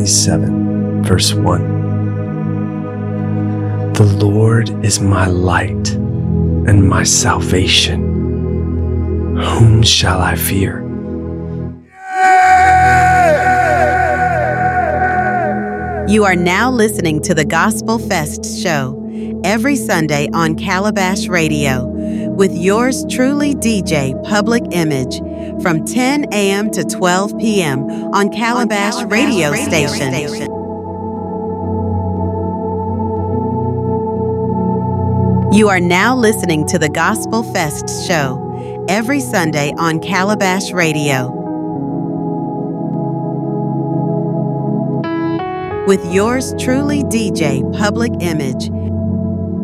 27, verse 1. The Lord is my light and my salvation. Whom shall I fear? You are now listening to the Gospel Fest show every Sunday on Calabash Radio with yours truly, DJ Public Image, from 10 a.m. to 12 p.m. on Calabash Radio Station. You are now listening to the Gospel Fest show every Sunday on Calabash Radio with yours truly, DJ Public Image,